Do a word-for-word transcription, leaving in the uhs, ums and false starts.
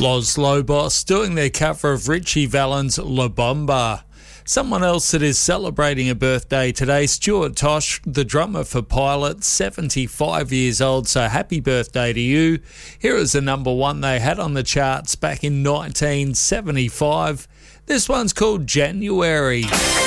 Loz Lobos doing their cover of Richie Valens' La Bomba. Someone else that is celebrating a birthday today, Stuart Tosh, the drummer for Pilot, seventy-five years old, so happy birthday to you. Here is the number one they had on the charts back in nineteen seventy-five. This one's called January.